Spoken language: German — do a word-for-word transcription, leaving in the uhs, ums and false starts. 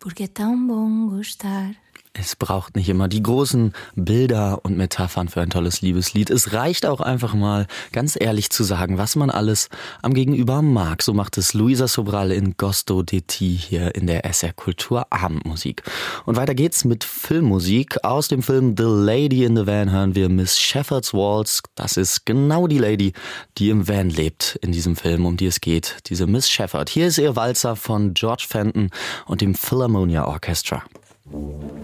Porque é tão bom gostar. Es braucht nicht immer die großen Bilder und Metaphern für ein tolles Liebeslied. Es reicht auch einfach mal, ganz ehrlich zu sagen, was man alles am Gegenüber mag. So macht es Luisa Sobral in Gosto de Ti hier in der S R Kultur Abendmusik. Und weiter geht's mit Filmmusik. Aus dem Film The Lady in the Van hören wir Miss Shepherd's Waltz. Das ist genau die Lady, die im Van lebt in diesem Film, um die es geht. Diese Miss Shepherd. Hier ist ihr Walzer von George Fenton und dem Philharmonia Orchestra.